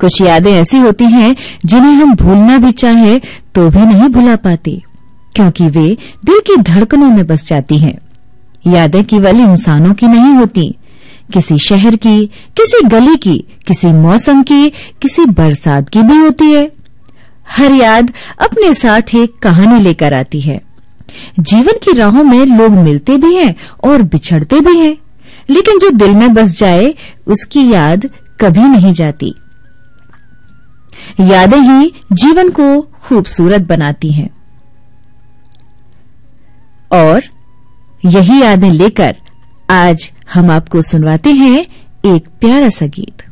कुछ यादें ऐसी होती हैं जिन्हें हम भूलना भी चाहे तो भी नहीं भुला पाते, क्योंकि वे दिल की धड़कनों में बस जाती हैं। यादें केवल इंसानों की नहीं होती, किसी शहर की, किसी गली की, किसी मौसम की, किसी बरसात की भी होती है। हर याद अपने साथ एक कहानी लेकर आती है। जीवन की राहों में लोग मिलते भी हैं और बिछड़ते भी हैं, लेकिन जो दिल में बस जाए उसकी याद कभी नहीं जाती। यादें ही जीवन को खूबसूरत बनाती हैं। और यही यादें लेकर आज हम आपको सुनवाते हैं एक प्यारा सा गीत।